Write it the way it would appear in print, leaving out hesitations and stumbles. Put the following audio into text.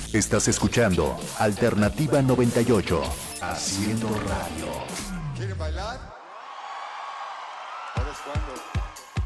Estás escuchando Alternativa 98, haciendo radio. ¿Quieren bailar? Ahora es cuando.